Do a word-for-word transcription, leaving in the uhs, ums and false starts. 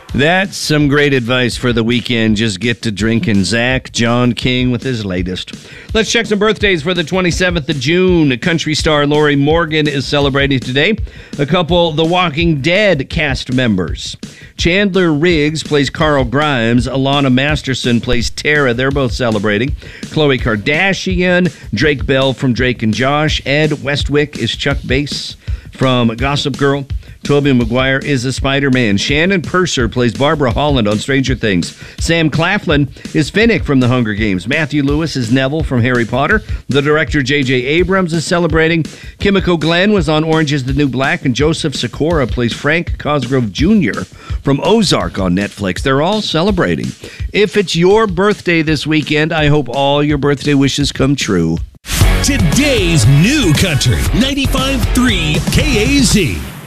That's some great advice for the weekend. Just get to drinking. Zach John King with his latest. Let's check some birthdays for the twenty-seventh of June. Country star Lori Morgan is celebrating today. A couple The Walking Dead cast members. Chandler Riggs plays Carl Grimes. Alana Masterson plays Tara. They're both celebrating. Khloe Kardashian. Drake Bell from Drake and Josh. Ed Westwick is Chuck Bass from Gossip Girl. Tobey Maguire is a Spider-Man. Shannon Purser plays Barbara Holland on Stranger Things. Sam Claflin is Finnick from The Hunger Games. Matthew Lewis is Neville from Harry Potter. The director J J Abrams is celebrating. Kimiko Glenn was on Orange is the New Black, and Joseph Sikora plays Frank Cosgrove Junior from Ozark on Netflix. They're all celebrating. If it's your birthday this weekend, I hope all your birthday wishes come true. Today's New Country ninety-five point three K A Z.